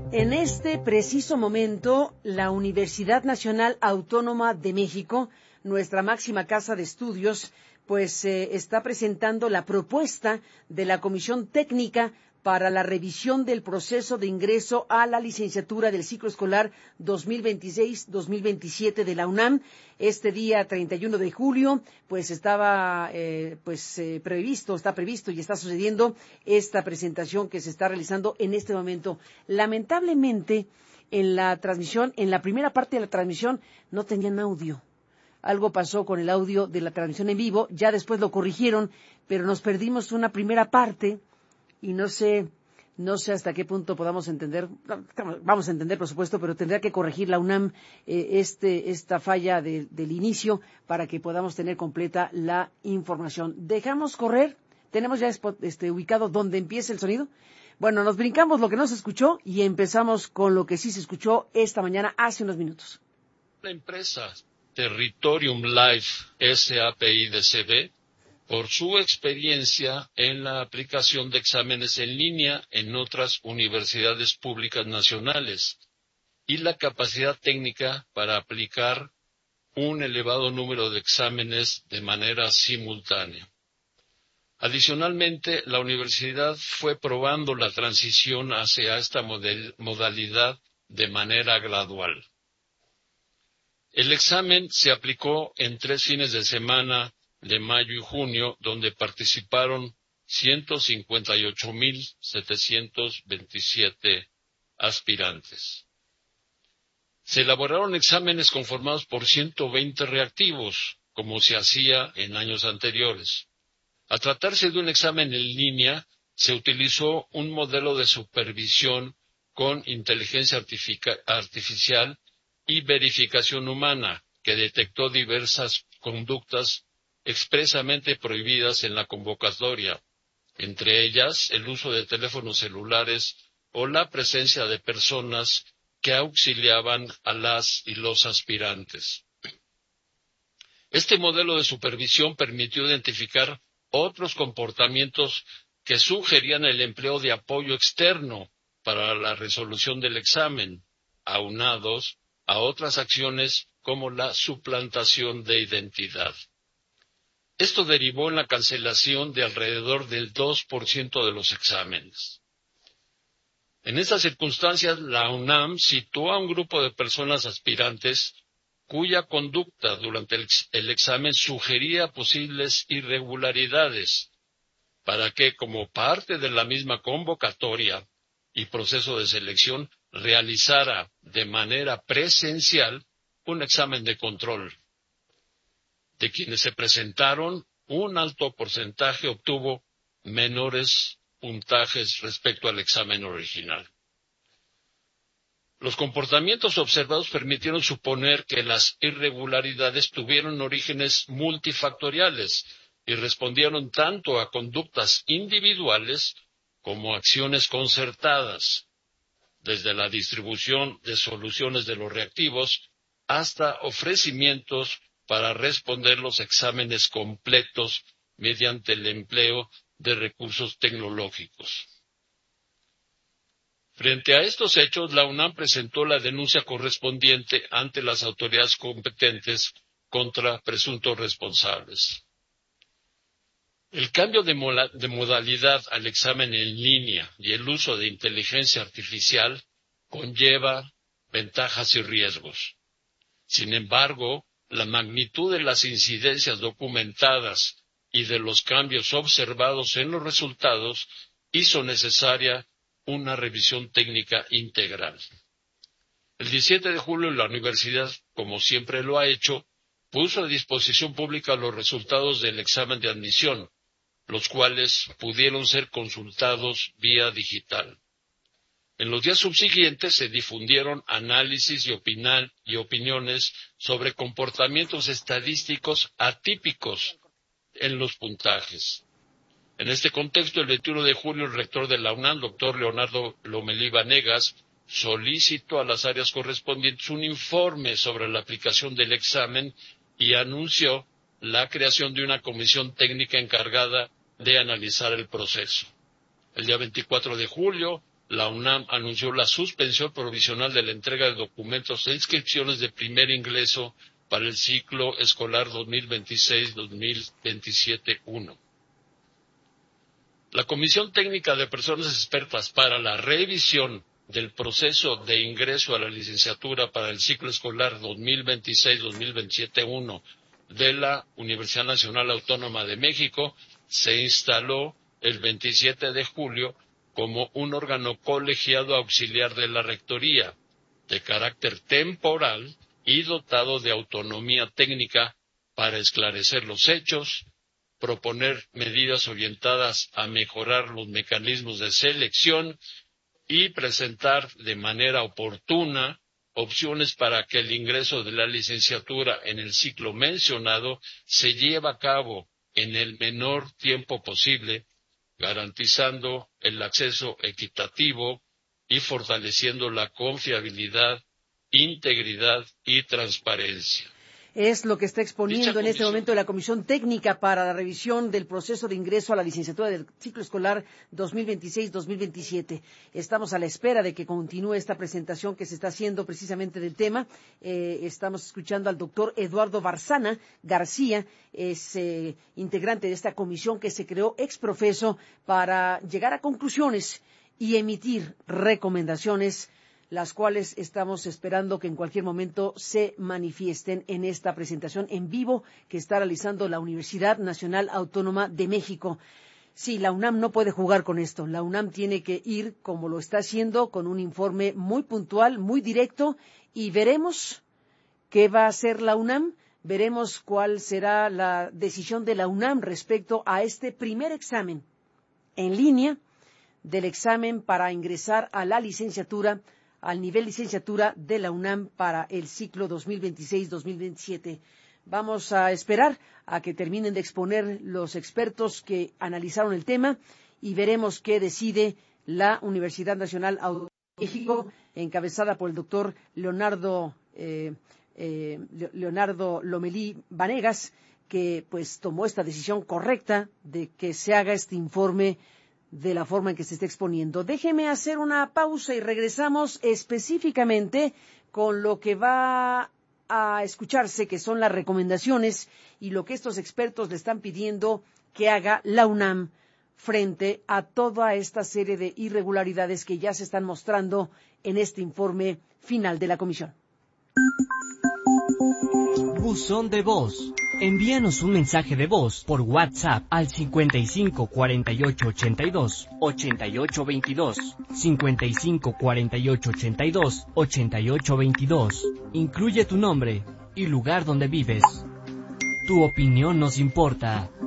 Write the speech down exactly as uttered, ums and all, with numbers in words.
En este preciso momento, la Universidad Nacional Autónoma de México, nuestra máxima casa de estudios, pues eh, está presentando la propuesta de la Comisión Técnica para la revisión del proceso de ingreso a la licenciatura del ciclo escolar dos mil veintiséis dos mil veintisiete de la UNAM. Este día treinta y uno de julio, pues estaba eh, pues eh, previsto, está previsto y está sucediendo esta presentación que se está realizando en este momento. Lamentablemente, en la transmisión, en la primera parte de la transmisión, no tenían audio. Algo pasó con el audio de la transmisión en vivo, ya después lo corrigieron, pero nos perdimos una primera parte. Y no sé, no sé hasta qué punto podamos entender, vamos a entender por supuesto, pero tendrá que corregir la UNAM eh, este, esta falla de, del inicio para que podamos tener completa la información. Dejamos correr, tenemos ya este, ubicado donde empieza el sonido. Bueno, nos brincamos lo que no se escuchó y empezamos con lo que sí se escuchó esta mañana hace unos minutos. La empresa Territorium Life S A P I de C B, por su experiencia en la aplicación de exámenes en línea en otras universidades públicas nacionales y la capacidad técnica para aplicar un elevado número de exámenes de manera simultánea. Adicionalmente, la universidad fue probando la transición hacia esta model- modalidad de manera gradual. El examen se aplicó en tres fines de semana de mayo y junio, donde participaron ciento cincuenta y ocho mil setecientos veintisiete aspirantes. Se elaboraron exámenes conformados por ciento veinte reactivos, como se hacía en años anteriores. Al tratarse de un examen en línea, se utilizó un modelo de supervisión con inteligencia artificial y verificación humana, que detectó diversas conductas expresamente prohibidas en la convocatoria, entre ellas el uso de teléfonos celulares o la presencia de personas que auxiliaban a las y los aspirantes. Este modelo de supervisión permitió identificar otros comportamientos que sugerían el empleo de apoyo externo para la resolución del examen, aunados a otras acciones como la suplantación de identidad. Esto derivó en la cancelación de alrededor del dos por ciento de los exámenes. En estas circunstancias, la UNAM situó a un grupo de personas aspirantes cuya conducta durante el, el examen sugería posibles irregularidades, para que, como parte de la misma convocatoria y proceso de selección, realizara de manera presencial un examen de control. De quienes se presentaron, un alto porcentaje obtuvo menores puntajes respecto al examen original. Los comportamientos observados permitieron suponer que las irregularidades tuvieron orígenes multifactoriales y respondieron tanto a conductas individuales como a acciones concertadas, desde la distribución de soluciones de los reactivos hasta ofrecimientos para responder los exámenes completos mediante el empleo de recursos tecnológicos. Frente a estos hechos, la UNAM presentó la denuncia correspondiente ante las autoridades competentes contra presuntos responsables. El cambio de, de modalidad al examen en línea y el uso de inteligencia artificial conlleva ventajas y riesgos. Sin embargo, la magnitud de las incidencias documentadas y de los cambios observados en los resultados hizo necesaria una revisión técnica integral. El diecisiete de julio la universidad, como siempre lo ha hecho, puso a disposición pública los resultados del examen de admisión, los cuales pudieron ser consultados vía digital. En los días subsiguientes se difundieron análisis y, opinan, y opiniones sobre comportamientos estadísticos atípicos en los puntajes. En este contexto, el veintiuno de julio, el rector de la UNAM, doctor Leonardo Lomelí Vanegas, solicitó a las áreas correspondientes un informe sobre la aplicación del examen y anunció la creación de una comisión técnica encargada de analizar el proceso. El día veinticuatro de julio, la UNAM anunció la suspensión provisional de la entrega de documentos e inscripciones de primer ingreso para el ciclo escolar dos mil veintiséis dos mil veintisiete uno. La Comisión Técnica de Personas Expertas para la revisión del proceso de ingreso a la licenciatura para el ciclo escolar dos mil veintiséis dos mil veintisiete uno de la Universidad Nacional Autónoma de México se instaló el veintisiete de julio como un órgano colegiado auxiliar de la Rectoría, de carácter temporal y dotado de autonomía técnica para esclarecer los hechos, proponer medidas orientadas a mejorar los mecanismos de selección y presentar de manera oportuna opciones para que el ingreso de la licenciatura en el ciclo mencionado se lleve a cabo en el menor tiempo posible, garantizando el acceso equitativo y fortaleciendo la confiabilidad, integridad y transparencia. Es lo que está exponiendo en este momento la Comisión Técnica para la revisión del proceso de ingreso a la licenciatura del ciclo escolar dos mil veintiséis dos mil veintisiete. Estamos a la espera de que continúe esta presentación que se está haciendo precisamente del tema. Eh, estamos escuchando al doctor Eduardo Barzana García, es eh, integrante de esta comisión que se creó ex profeso para llegar a conclusiones y emitir recomendaciones, las cuales estamos esperando que en cualquier momento se manifiesten en esta presentación en vivo que está realizando la Universidad Nacional Autónoma de México. Sí, la UNAM no puede jugar con esto. La UNAM tiene que ir, como lo está haciendo, con un informe muy puntual, muy directo, y veremos qué va a hacer la UNAM. Veremos cuál será la decisión de la UNAM respecto a este primer examen en línea del examen para ingresar a la licenciatura, al nivel licenciatura de la UNAM para el ciclo dos mil veintiséis dos mil veintisiete. Vamos a esperar a que terminen de exponer los expertos que analizaron el tema y veremos qué decide la Universidad Nacional Autónoma de México, encabezada por el doctor Leonardo, eh, eh, Leonardo Lomelí Vanegas, que pues tomó esta decisión correcta de que se haga este informe de la forma en que se está exponiendo. Déjeme hacer una pausa y regresamos específicamente con lo que va a escucharse, que son las recomendaciones y lo que estos expertos le están pidiendo que haga la UNAM frente a toda esta serie de irregularidades que ya se están mostrando en este informe final de la comisión. Buzón de voz. Envíanos un mensaje de voz por WhatsApp al cincuenta y cinco cuarenta y ocho ochenta y dos ochenta y ocho veintidós, cincuenta y cinco cuarenta y ocho ochenta y dos ochenta y ocho veintidós. Incluye tu nombre y lugar donde vives. Tu opinión nos importa.